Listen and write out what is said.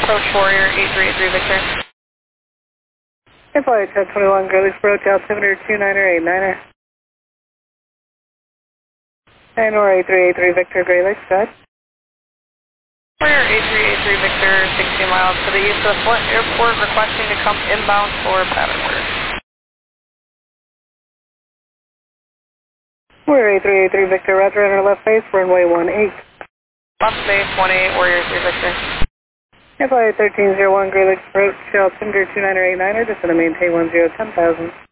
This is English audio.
Approach Warrior 8383 Victor. Flight 1021, Great Lakes approach altimeter 29er89er. And we're 8383 Victor, Great Lakes, go ahead. Warrior 8383 Victor, 60 miles to the east of Flint Airport, requesting to come inbound for pattern work. We're 8383 Victor, roger, enter left base, runway 18. Left base 18, Warrior 3 Victor. Flight 1301, Great Lakes approach altimeter 29er89er, descend to maintain 10,000.